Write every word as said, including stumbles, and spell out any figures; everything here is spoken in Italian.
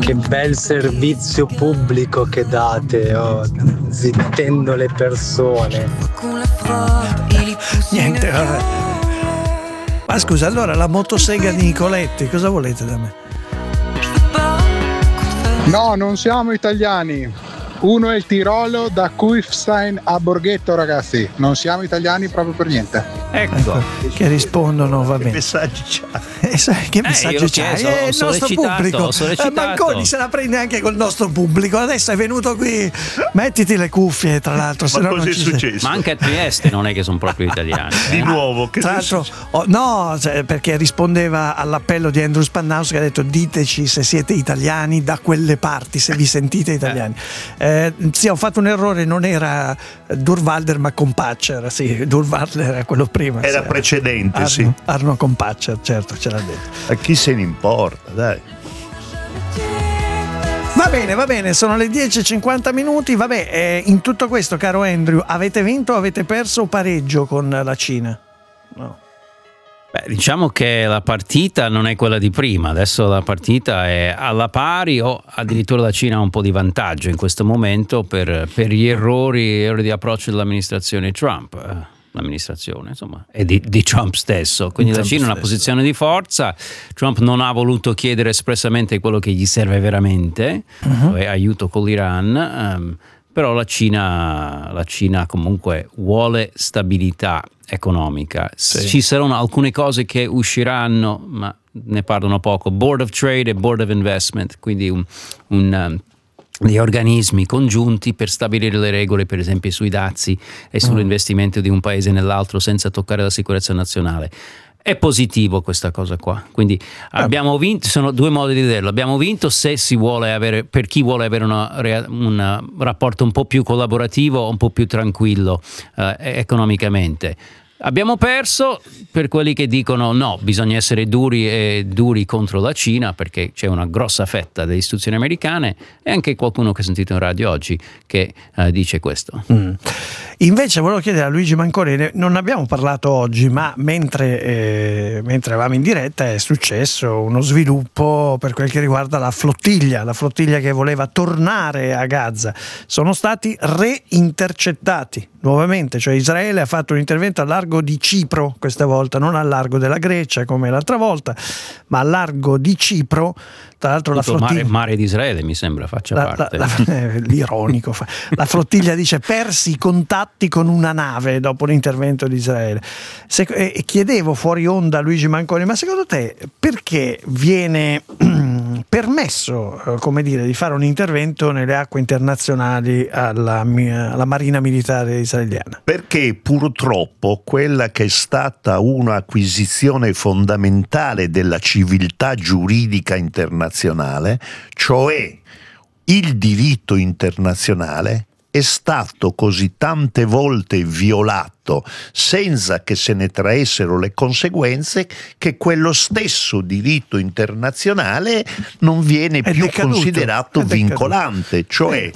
che bel servizio pubblico che date, oh, zittendo le persone. Niente, vabbè. Ma scusa, allora la motosega di Nicoletti, cosa volete da me? No, non siamo italiani. Uno è il Tirolo, da Kufstein a Borghetto, ragazzi. Non siamo italiani proprio per niente. Ecco, ecco che rispondono, va bene. Che messaggi c'ha? Eh, che messaggi eh, c'ha? Chiesto, eh, il nostro pubblico. Eh, Manconi se la prende anche col nostro pubblico. Adesso è venuto qui. Mettiti le cuffie, tra l'altro. Ma cosa è successo? Sei. Ma anche a Trieste non è che sono proprio italiani. Eh? Di nuovo, che tra l'altro, oh, no, cioè, perché rispondeva all'appello di Andrew Spannaus che ha detto: diteci se siete italiani da quelle parti, se vi sentite italiani. Eh. Eh, sì, ho fatto un errore, non era Durvalder ma Compaccer. Sì, Durvalder era quello prima. Era sì, precedente, Arno, sì. Arno Compaccer, certo, ce l'ha detto. A chi se ne importa, dai. Va bene, va bene, sono le dieci e cinquanta minuti. Vabbè, eh, in tutto questo, caro Andrew, avete vinto o avete perso o pareggio con la Cina? No. Beh, diciamo che la partita non è quella di prima, adesso la partita è alla pari o addirittura la Cina ha un po' di vantaggio in questo momento per, per gli errori, errori di approccio dell'amministrazione Trump, l'amministrazione insomma, e di, di Trump stesso, quindi Trump la Cina è una posizione di forza. Trump non ha voluto chiedere espressamente quello che gli serve veramente, uh-huh. cioè aiuto con l'Iran, um, però la Cina, la Cina comunque vuole stabilità economica. Sì. Ci saranno alcune cose che usciranno, ma ne parlano poco. Board of Trade e Board of Investment, quindi un, un, um, degli organismi congiunti per stabilire le regole, per esempio sui dazi e sull'investimento di un paese nell'altro senza toccare la sicurezza nazionale. È positivo questa cosa qua, quindi abbiamo vinto, sono due modi di vederlo, abbiamo vinto se si vuole avere, per chi vuole avere una, un rapporto un po' più collaborativo, un po' più tranquillo eh, economicamente. Abbiamo perso per quelli che dicono no, bisogna essere duri e duri contro la Cina perché c'è una grossa fetta delle istituzioni americane e anche qualcuno che ho sentito in radio oggi che uh, dice questo. Mm. Invece volevo chiedere a Luigi Manconi, non abbiamo parlato oggi, ma mentre, eh, mentre eravamo in diretta è successo uno sviluppo per quel che riguarda la flottiglia, la flottiglia che voleva tornare a Gaza. Sono stati reintercettati nuovamente, cioè Israele ha fatto un intervento a largo di Cipro questa volta, non al largo della Grecia come l'altra volta, ma al largo di Cipro. Tra l'altro Tutto la flottiglia mare, mare di Israele mi sembra faccia la, parte la, la, eh, l'ironico la flottiglia dice persi i contatti con una nave dopo l'intervento di Israele. Se, eh, chiedevo fuori onda a Luigi Manconi, ma secondo te perché viene permesso eh, come dire di fare un intervento nelle acque internazionali alla, alla Marina Militare israeliana? Perché purtroppo quella che è stata un'acquisizione fondamentale della civiltà giuridica internazionale, cioè il diritto internazionale, è stato così tante volte violato senza che se ne traessero le conseguenze che quello stesso diritto internazionale non viene è più decaduto, considerato vincolante, cioè